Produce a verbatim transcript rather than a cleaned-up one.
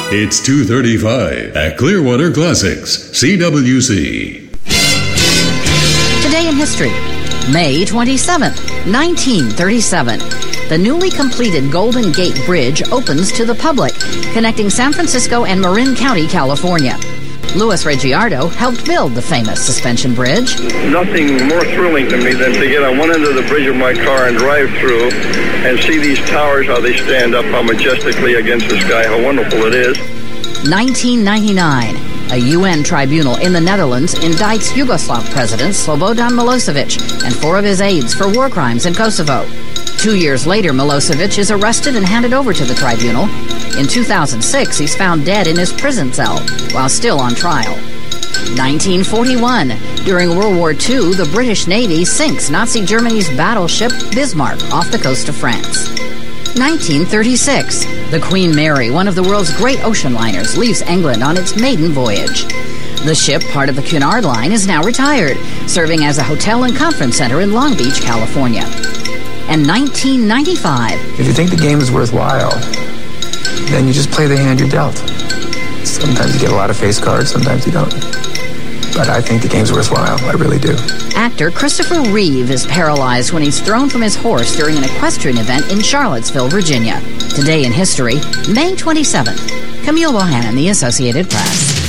It's two thirty-five at Clearwater Classics, C W C. Today in history, May twenty-seventh, nineteen thirty-seven. The newly completed Golden Gate Bridge opens to the public, connecting San Francisco and Marin County, California. Louis Reggiardo helped build the famous suspension bridge. Nothing more thrilling to me than to get on one end of the bridge of my car and drive through and see these towers, how they stand up, how majestically against the sky, how wonderful it is. nineteen ninety-nine. A U N tribunal in the Netherlands indicts Yugoslav President Slobodan Milosevic and four of his aides for war crimes in Kosovo. Two years later, Milosevic is arrested and handed over to the tribunal. In two thousand six, he's found dead in his prison cell while still on trial. nineteen forty-one. During World War Two, the British Navy sinks Nazi Germany's battleship Bismarck off the coast of France. nineteen thirty-six. The Queen Mary, one of the world's great ocean liners, leaves England on its maiden voyage. The ship, part of the Cunard Line, is now retired, serving as a hotel and conference center in Long Beach, California. And nineteen ninety-five. If you think the game is worthwhile, then you just play the hand you're dealt. Sometimes you get a lot of face cards, sometimes you don't. But I think the game's worthwhile. I really do. Actor Christopher Reeve is paralyzed when he's thrown from his horse during an equestrian event in Charlottesville, Virginia. Today in history, May twenty-seventh. Camille Bohannon, The Associated Press.